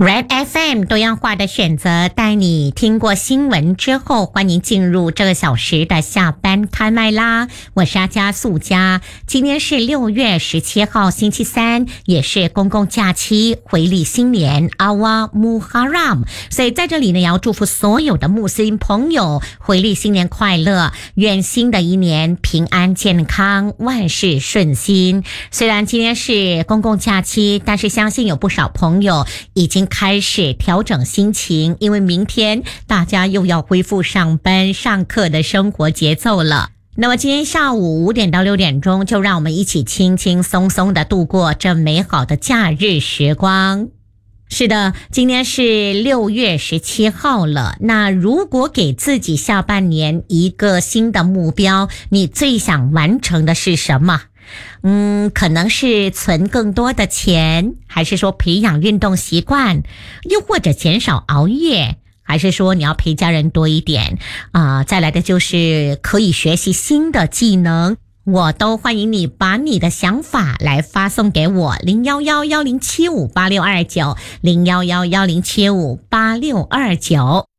Red FM 多样化的选择，带你听过新闻之后，欢迎进入这个小时的下班开麦啦！我是阿加素佳，今天是6月17号星期三，也是公共假期，回历新年阿瓦穆哈拉姆，所以在这里呢，也要祝福所有的穆斯林朋友回历新年快乐，愿新的一年平安健康，万事顺心。虽然今天是公共假期，但是相信有不少朋友已经开始调整心情，因为明天大家又要恢复上班上课的生活节奏了。那么今天下午5点到6点钟，就让我们一起轻轻松松的度过这美好的假日时光。是的，今天是6月17号了。那如果给自己下半年一个新的目标，你最想完成的是什么？可能是存更多的钱，还是说培养运动习惯，又或者减少熬夜，还是说你要陪家人多一点再来的就是可以学习新的技能，我都欢迎你把你的想法来发送给我01110758629 01110758629。